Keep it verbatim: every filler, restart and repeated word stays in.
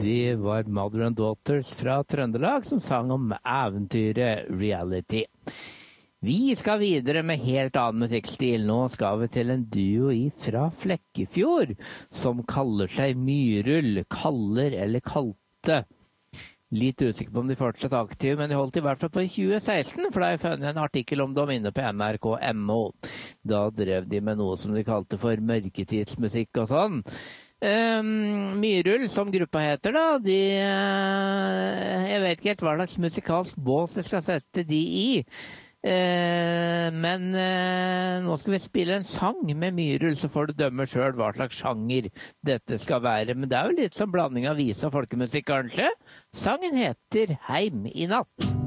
Det var Mother and Daughters fra Trøndelag som sang om eventyret reality. Vi skal videre med helt annen musikkstil. Nå skal vi til en duo fra Flekkefjord som kaller seg Myrull, kaller eller kalte. Litt usikker på om de fortsatt er aktive, men de holdt i hvert fall på i tjue seksten, for da har jeg funnet en artikkel om dem inne på N R K punkt N O. Da drev de med noe som de kalte for mørketidsmusikk og sånn. Um, Myrull, som gruppa heter da, de, uh, jeg vet ikke helt hva slags musikalsk bås jeg skal sette de i. Uh, men uh, nå skal vi spille en sang med Myrull, så får du dømme selv hva slags sjanger dette skal være. Men det er jo litt som blanding av vise og folkemusikk, kanskje. Sangen heter Heim i natt.